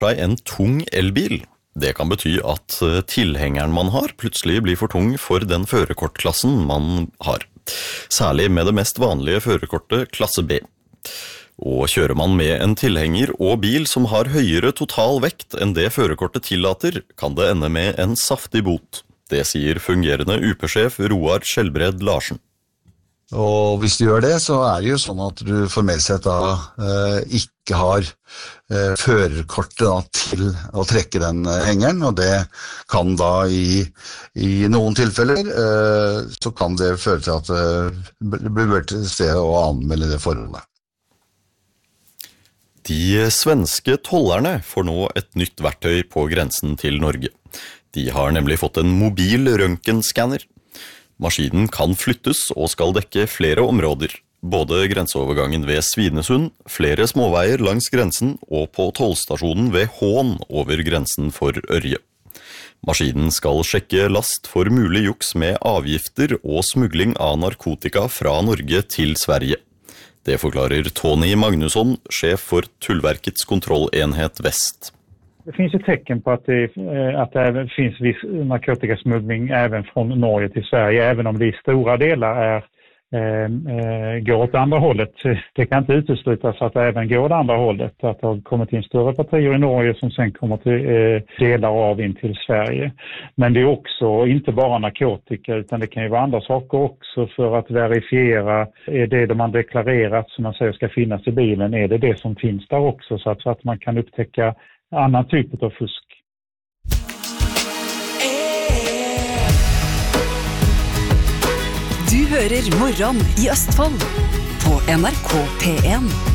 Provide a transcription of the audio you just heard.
seg en tung elbil. Det kan bety at tilhengeren man har plutselig blir for tung for den førerkortklassen man har. Særlig med det mest vanlige førerkortet klasse B. Og kjører man med en tilhenger og bil som har høyere total vekt enn det førerkortet tillater, kan det ende med en saftig bot. Det sier fungerende UP-sjef Roar Skjelbred Larsen. Og hvis du gjør det, så det jo sånn at du formelt sett da ikke har førerkortet da, til å trekke den hengeren, og det kan da i noen tilfeller så kan det føre til at det blir vært til sted å anmelde det forholdet. De svenske tollerne får nå et nytt verktøy på grensen til Norge. De har nemlig fått en mobil røntgenskanner. Maskinen kan flyttes og skal dekke flere områder, både grenseovergangen ved Svinesund, flere småveier langs grensen og på tollstasjonen ved Hån over grensen for Ørje. Maskinen skal sjekke last for mulig juks med avgifter og smugling av narkotika fra Norge til Sverige. Det forklarer Tony Magnusson, sjef for Tullverkets kontrollenhet Vest. Det finns ett tecken på att det finns viss narkotikasmuggling även från Norge till Sverige, även om det i stora delar går åt andra hållet. Det kan inte uteslutas att det även går åt andra hållet, att det har kommit in större partier i Norge som sen kommer till delar av in till Sverige. Men det är också inte bara narkotika, utan det kan ju vara andra saker också för att verifiera är det man deklarerat som man säger ska finnas i bilen, är det som finns där också, så att man kan upptäcka annan typ av fusk. Du hører Morgon i Østfold på NRK P1.